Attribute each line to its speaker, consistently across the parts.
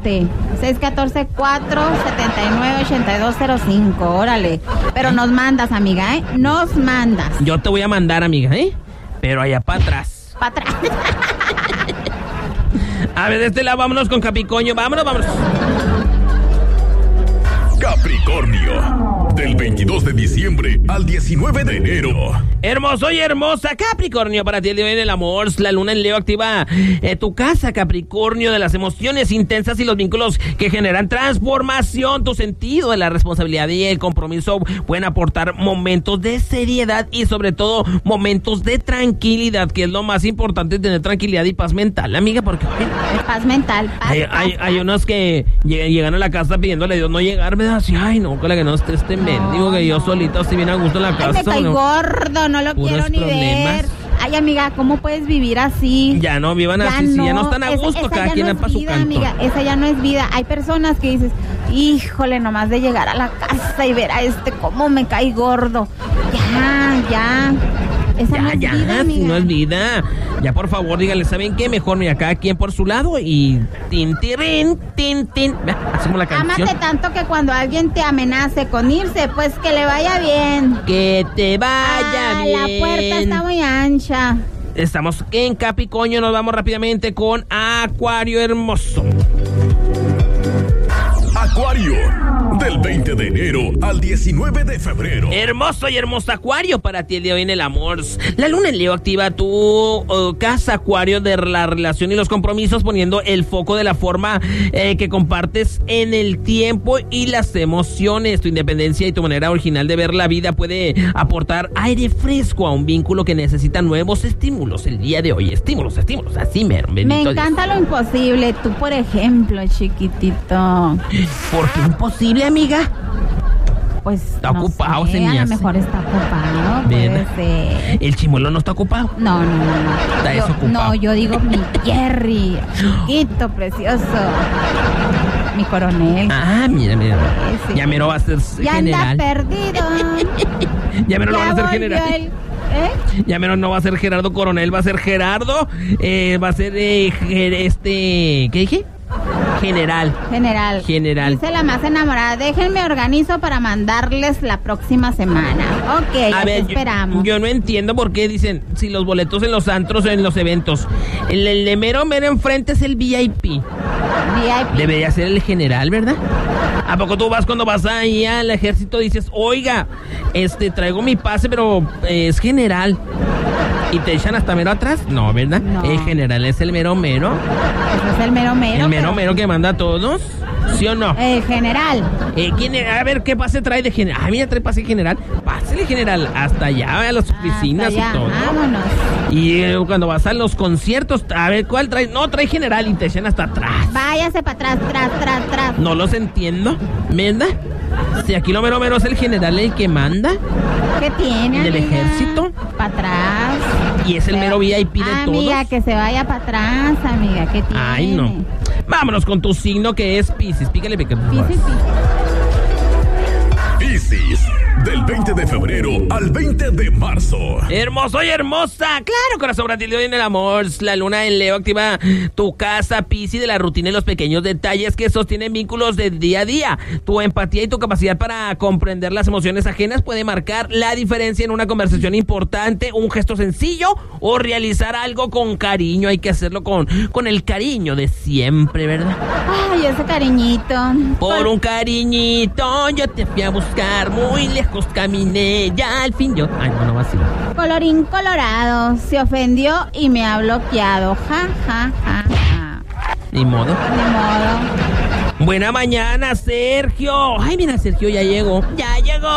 Speaker 1: marcarte. 614-479-8205. Órale. Pero nos mandas, amiga, ¿eh? Nos mandas.
Speaker 2: Yo te voy a mandar, amiga, ¿eh? Pero allá para atrás.
Speaker 1: Para atrás.
Speaker 2: A ver, de este lado, vámonos con Capricornio. Vámonos.
Speaker 3: Capricornio, del 22 de diciembre al 19 de enero.
Speaker 2: Hermoso y hermosa Capricornio, para ti el día de hoy en el amor, la luna en Leo activa tu casa, Capricornio, de las emociones intensas y los vínculos que generan transformación. Tu sentido de la responsabilidad y el compromiso pueden aportar momentos de seriedad y sobre todo momentos de tranquilidad, que es lo más importante, tener tranquilidad y paz mental, amiga, porque
Speaker 1: Paz mental.
Speaker 2: hay unos que llegan a la casa pidiéndole a Dios no llegar, ¿verdad? Así, ay, no, que no esté este mendigo, que yo solita estoy bien a gusto en la casa.
Speaker 1: Ay, me cae gordo, no lo quiero ni ver. Ay, amiga, ¿cómo puedes vivir así?
Speaker 2: Ya no vivan así, si ya no están a gusto, cada quien va para su canto.
Speaker 1: Amiga, esa ya no es vida. Hay personas que dices, híjole, nomás de llegar a la casa y ver a cómo me cae gordo. Ya. Esa no es vida, amiga.
Speaker 2: No es vida. Ya, por favor, díganle, ¿saben qué? Mejor, mira, cada quien por su lado y tin. Hacemos la canción.
Speaker 1: Ámate tanto que cuando alguien te amenace con irse, pues que le vaya bien.
Speaker 2: Que te vaya bien.
Speaker 1: La puerta está muy ancha.
Speaker 2: Estamos en Capricornio, nos vamos rápidamente con Acuario hermoso.
Speaker 3: Acuario, del 20 de enero al 19 de febrero.
Speaker 2: Hermoso y hermoso Acuario, para ti el día de hoy en el amor. La luna en Leo activa tu casa, Acuario, de la relación y los compromisos, poniendo el foco de la forma que compartes en el tiempo y las emociones. Tu independencia y tu manera original de ver la vida puede aportar aire fresco a un vínculo que necesita nuevos estímulos. El día de hoy, estímulos, así mero.
Speaker 1: Me encanta lo imposible. Tú, por ejemplo, chiquitito.
Speaker 2: ¿Por qué imposible, amiga?
Speaker 1: Pues
Speaker 2: está ocupado,
Speaker 1: sé, a lo mejor está ocupado, puede ser.
Speaker 2: ¿El chimuelo no está ocupado?
Speaker 1: No.
Speaker 2: Está desocupado.
Speaker 1: No, yo digo mi Jerry, chiquito, precioso. Mi coronel.
Speaker 2: Ah, mira. Sí. Ya mero va a ser
Speaker 1: ya
Speaker 2: general.
Speaker 1: Ya anda perdido.
Speaker 2: Ya mero no va a ser general. Ya menos no va a ser Gerardo Coronel, va a ser Gerardo, va a ser ¿qué dije? General.
Speaker 1: Dice la más enamorada, déjenme organizo para mandarles la próxima semana. Ok,
Speaker 2: a ver,
Speaker 1: esperamos.
Speaker 2: Yo no entiendo por qué dicen, si los boletos en los antros o en los eventos, el de mero enfrente es el VIP. Debería ser el general, ¿verdad? ¿A poco tú cuando vas ahí al ejército dices, oiga, traigo mi pase, pero es general? ¿Y te echan hasta mero atrás? No, ¿verdad? No. El general es el mero.
Speaker 1: Pues es el mero.
Speaker 2: El mero que manda a todos, ¿sí o no?
Speaker 1: El general.
Speaker 2: A ver, ¿qué pase trae de general? Ah, mira, trae pase general. Pásele, general, hasta allá, a las oficinas y todo.
Speaker 1: Vámonos.
Speaker 2: Y cuando vas a los conciertos, a ver, ¿cuál trae? No, trae general y te echan hasta atrás.
Speaker 1: Váyase para atrás.
Speaker 2: No los entiendo, ¿verdad? Si aquí lo mero es el general el que manda.
Speaker 1: ¿Qué tiene,
Speaker 2: del
Speaker 1: amiga?
Speaker 2: Ejército.
Speaker 1: Para atrás.
Speaker 2: Y es el mero VIP de todos.
Speaker 1: Amiga, que se vaya para atrás, amiga. ¿Qué tiene?
Speaker 2: Ay, no. Vámonos con tu signo, que es Piscis. Pícale.
Speaker 3: Piscis, del 20 de febrero al 20 de marzo.
Speaker 2: Hermoso y hermosa. Claro, corazón, para ti hoy en el amor. La luna en Leo activa tu casa, Piscis, de la rutina y los pequeños detalles que sostienen vínculos de día a día. Tu empatía y tu capacidad para comprender las emociones ajenas puede marcar la diferencia en una conversación importante, un gesto sencillo o realizar algo con cariño. Hay que hacerlo con el cariño de siempre, ¿verdad?
Speaker 1: Ay, ese cariñito.
Speaker 2: Por un cariñito yo te fui a buscar, muy lejos caminé, ya al fin yo... Ay, no va así.
Speaker 1: Colorín colorado, se ofendió y me ha bloqueado. Ja.
Speaker 2: Ni modo. Buena mañana, Sergio. Ay, mira, Sergio ya llegó. Ya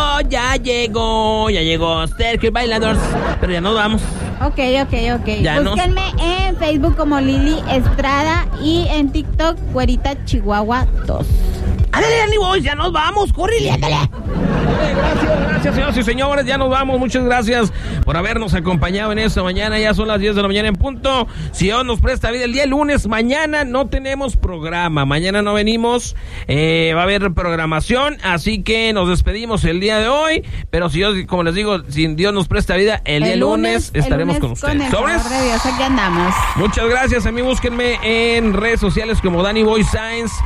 Speaker 2: llegó Sergio, el bailador. Pero ya nos vamos.
Speaker 1: Ok. Búsquenme en Facebook como Lili Estrada y en TikTok, Güerita Chihuahua 2.
Speaker 2: Ándale, Danny Boy, ya nos vamos, córrele, ándale. Gracias, señoras y señores, ya nos vamos. Muchas gracias por habernos acompañado en esta mañana. Ya son las 10 de la mañana en punto. Si Dios nos presta vida, el día lunes, mañana no tenemos programa. Mañana no venimos, va a haber programación, así que nos despedimos el día de hoy. Pero si Dios, como les digo, si Dios nos presta vida, el día lunes estaremos con ustedes.
Speaker 1: Con el favor de Dios, aquí andamos.
Speaker 2: Muchas gracias. A mí búsquenme en redes sociales como Danny Boy Science.